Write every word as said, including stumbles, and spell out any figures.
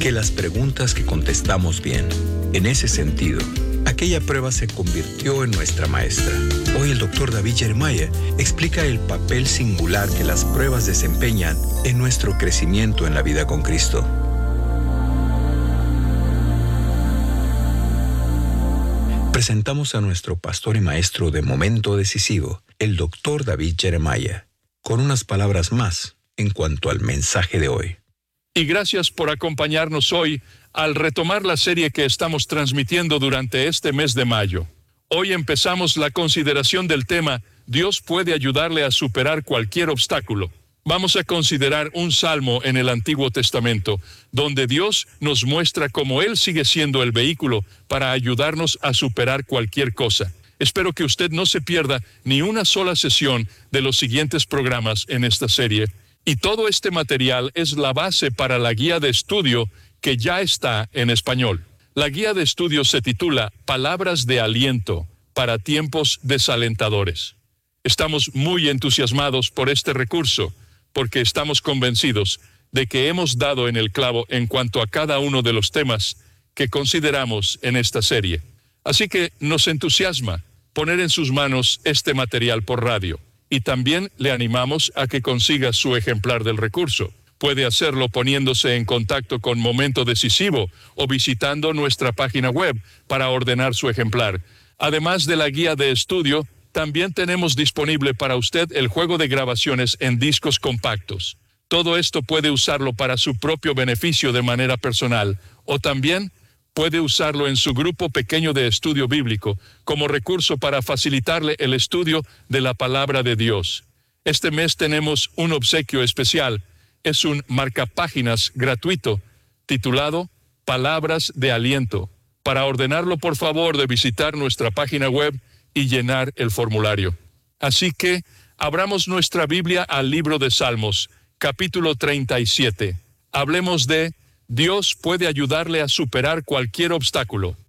que las preguntas que contestamos bien. En ese sentido, aquella prueba se convirtió en nuestra maestra. Hoy el doctor David Jeremiah explica el papel singular que las pruebas desempeñan en nuestro crecimiento en la vida con Cristo. Presentamos a nuestro pastor y maestro de momento decisivo, el doctor David Jeremiah, con unas palabras más en cuanto al mensaje de hoy. Y gracias por acompañarnos hoy al retomar la serie que estamos transmitiendo durante este mes de mayo. Hoy empezamos la consideración del tema Dios puede ayudarle a superar cualquier obstáculo. Vamos a considerar un salmo en el Antiguo Testamento, donde Dios nos muestra cómo Él sigue siendo el vehículo para ayudarnos a superar cualquier cosa. Espero que usted no se pierda ni una sola sesión de los siguientes programas en esta serie. Y todo este material es la base para la guía de estudio que ya está en español. La guía de estudio se titula Palabras de Aliento para tiempos desalentadores. Estamos muy entusiasmados por este recurso, porque estamos convencidos de que hemos dado en el clavo en cuanto a cada uno de los temas que consideramos en esta serie. Así que nos entusiasma poner en sus manos este material por radio. Y también le animamos a que consiga su ejemplar del recurso. Puede hacerlo poniéndose en contacto con Momento Decisivo o visitando nuestra página web para ordenar su ejemplar. Además de la guía de estudio, también tenemos disponible para usted el juego de grabaciones en discos compactos. Todo esto puede usarlo para su propio beneficio de manera personal, o también puede usarlo en su grupo pequeño de estudio bíblico como recurso para facilitarle el estudio de la palabra de Dios. Este mes tenemos un obsequio especial. Es un marcapáginas gratuito titulado Palabras de Aliento. Para ordenarlo, por favor, de visitar nuestra página web y llenar el formulario. Así que abramos nuestra Biblia al libro de Salmos, capítulo treinta y siete. Hablemos de Dios puede ayudarle a superar cualquier obstáculo.